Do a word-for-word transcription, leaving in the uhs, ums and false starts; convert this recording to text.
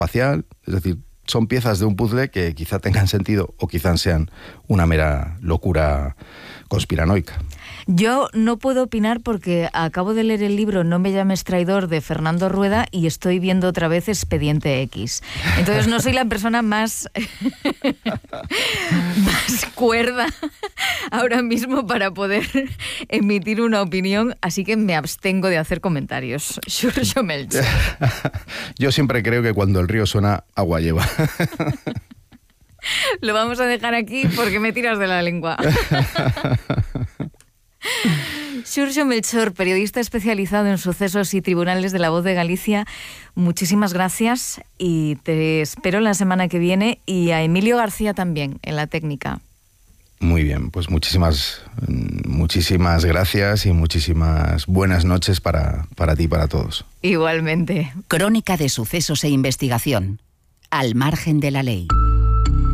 espacial, es decir, son piezas de un puzzle que quizá tengan sentido o quizá sean una mera locura conspiranoica. Yo no puedo opinar porque acabo de leer el libro No me llames traidor de Fernando Rueda y estoy viendo otra vez Expediente X. Entonces no soy la persona más, más cuerda ahora mismo para poder emitir una opinión, así que me abstengo de hacer comentarios. Xurxo Melchor. Yo siempre creo que cuando el río suena, agua lleva. Lo vamos a dejar aquí porque me tiras de la lengua. Xurxo Melchor, periodista especializado en sucesos y tribunales de La Voz de Galicia, muchísimas gracias y te espero la semana que viene, y a Emilio García también en la técnica. Muy bien, pues muchísimas, muchísimas gracias y muchísimas buenas noches para, para ti y para todos. Igualmente. Crónica de sucesos e investigación, al margen de la ley.